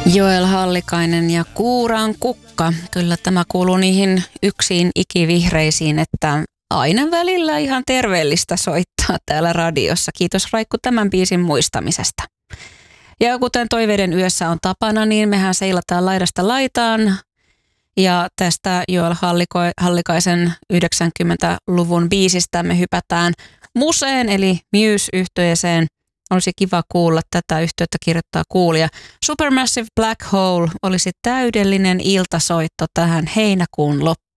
Joel Hallikainen ja Kuuran kukka. Kyllä tämä kuuluu niihin yksiin ikivihreisiin, että aina välillä ihan terveellistä soittaa täällä radiossa. Kiitos Raikku tämän biisin muistamisesta. Ja kuten Toiveiden yössä on tapana, niin mehän seilataan laidasta laitaan. Ja tästä Joel Hallikaisen 90-luvun biisistä me hypätään Museen eli Muse-yhtyeeseen. Olisi kiva kuulla tätä yhtiötä kirjoittaa kuulija. Supermassive Black Hole olisi täydellinen iltasoitto tähän heinäkuun loppuun.